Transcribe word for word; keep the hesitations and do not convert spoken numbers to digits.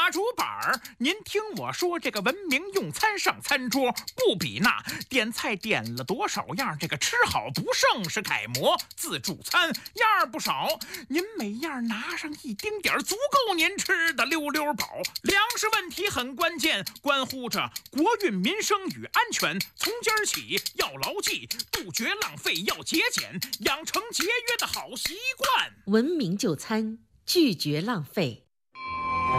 大主板儿，您听我说，这个文明用餐上餐桌，不比那点菜点了多少样，这个吃好不剩是楷模。自助餐样儿不少，您每样拿上一丁点儿，足够您吃的溜溜饱。粮食问题很关键，关乎着国运民生与安全。从今儿起要牢记，杜绝浪费，要节俭，养成节约的好习惯。 文明就餐，拒绝浪费。